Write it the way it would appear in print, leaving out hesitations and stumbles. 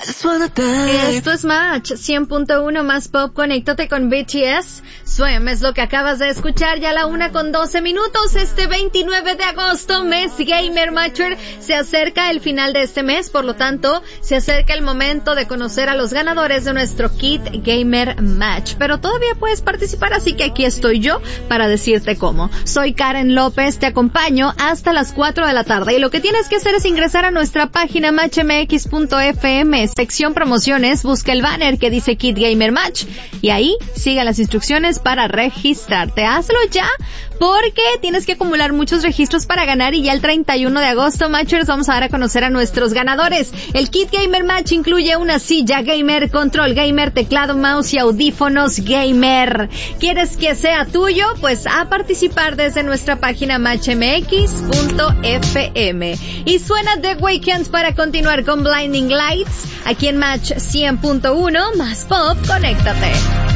Esto es Match 100.1 más pop. Conéctate con BTS. Swim es lo que acabas de escuchar, ya a la 1:12. Este 29 de agosto, mes Gamer Matcher, se acerca el final de este mes, por lo tanto, se acerca el momento de conocer a los ganadores de nuestro Kit Gamer Match. Pero todavía puedes participar, así que aquí estoy yo para decirte cómo. Soy Karen López, te acompaño hasta las 4 de la tarde y lo que tienes que hacer es ingresar a nuestra página matchmx.fm, sección promociones, busca el banner que dice Kit Gamer Match y ahí siga las instrucciones para registrarte. Hazlo ya, porque tienes que acumular muchos registros para ganar y ya el 31 de agosto, Matchers, vamos a dar a conocer a nuestros ganadores. El Kit Gamer Match incluye una silla gamer, control gamer, teclado, mouse y audífonos gamer. ¿Quieres que sea tuyo? Pues a participar desde nuestra página matchmx.fm. Y suena The Weeknd para continuar con Blinding Lights aquí en Match 100.1 más pop. Conéctate.